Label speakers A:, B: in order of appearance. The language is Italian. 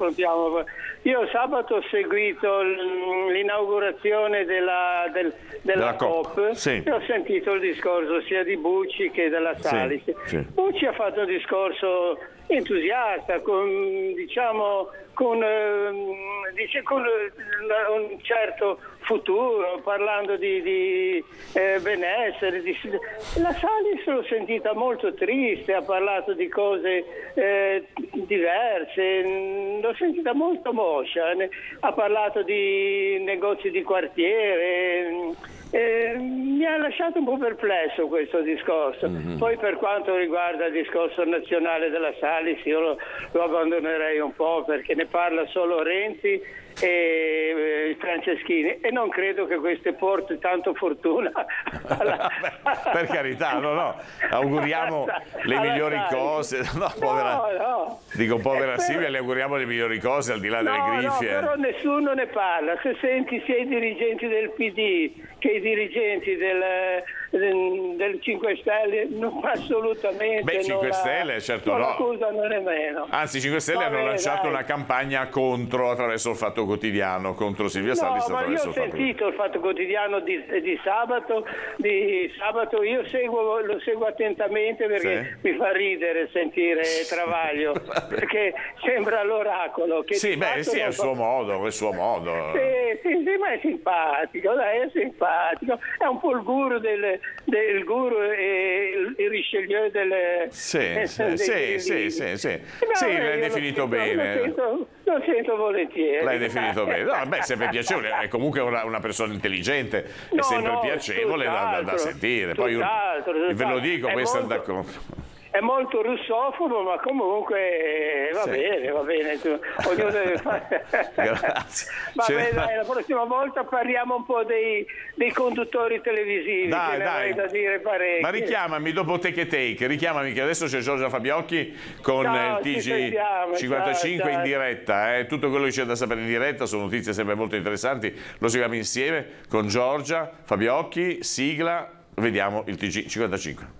A: affrontiamo. Io sabato ho seguito l'inaugurazione della COP
B: sì.
A: e ho sentito il discorso sia di Bucci che della Salis.
B: Sì.
A: Bucci ha fatto un discorso entusiasta, con un certo futuro, parlando di benessere. La Salis l'ho sentita molto triste, ha parlato di cose diverse, l'ho sentita molto moscia, ha parlato di negozi di quartiere. Mi ha lasciato un po' perplesso questo discorso. Poi per quanto riguarda il discorso nazionale della Salis, io lo abbandonerei un po', perché ne parla solo Renzi e Franceschini, e non credo che queste porti tanto fortuna
B: per carità, no, auguriamo le migliori cose. Dico povera Silvia, le auguriamo le migliori cose al di là delle griffie.
A: Però nessuno ne parla. Se senti sia i dirigenti del PD che i dirigenti del 5 Stelle, non assolutamente
B: 5 Stelle certo
A: non
B: no,
A: accusano nemmeno.
B: Anzi 5 Stelle hanno lanciato una campagna contro, attraverso il Fatto Quotidiano, contro Silvia Salis.
A: Ma io ho sentito il Fatto Quotidiano di sabato, io lo seguo attentamente, perché mi fa ridere sentire Travaglio, perché sembra l'oracolo che
B: è il suo modo.
A: Sì, ma è simpatico, è simpatico, è un po' il guru del guru e il Richelieu del
B: l'hai definito bene.
A: Lo sento volentieri.
B: L'hai definito bene. No, è sempre piacevole, è comunque una persona intelligente, è sempre piacevole da sentire. Poi ve lo dico, questo è d'accordo.
A: È molto russofono, ma comunque va bene. Ognuno deve fare.
B: Grazie.
A: Dai, la prossima volta parliamo un po' dei conduttori televisivi.
B: Dai.
A: Da dire parecchio.
B: Ma richiamami dopo Take Take, richiamami, che adesso c'è Giorgia Fabiocchi con il TG55 in diretta. Tutto quello che c'è da sapere in diretta sono notizie sempre molto interessanti. Lo seguiamo insieme con Giorgia Fabiocchi, sigla, vediamo il TG55.